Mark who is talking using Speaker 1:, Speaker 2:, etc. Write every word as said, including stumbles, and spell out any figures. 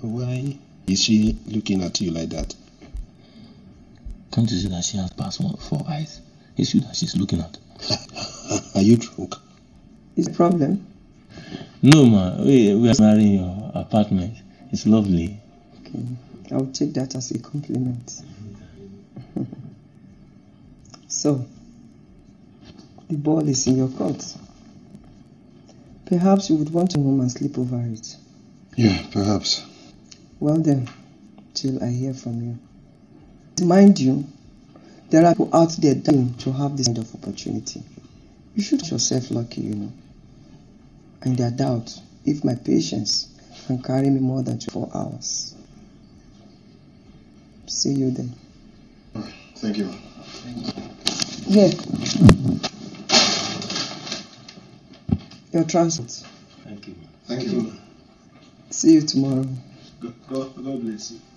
Speaker 1: Why is she looking at you like that?
Speaker 2: Can't you see that she has past one four eyes? It's you that she's looking at.
Speaker 1: Are you drunk?
Speaker 3: Is the problem?
Speaker 2: No, ma. We, we are marrying your apartment. It's lovely.
Speaker 3: Okay. I'll take that as a compliment. So, the ball is in your court. Perhaps you would want to go home and sleep over it.
Speaker 1: Yeah, perhaps.
Speaker 3: Well then, till I hear from you. Mind you, there are people out there dying to have this kind of opportunity. You should count yourself lucky, you know. And I doubt if my patience can carry me more than twenty-four hours. See you then.
Speaker 1: Thank you.
Speaker 3: Yeah. Your transport.
Speaker 2: Thank you.
Speaker 1: Thank you.
Speaker 3: See you tomorrow.
Speaker 1: God, God bless you.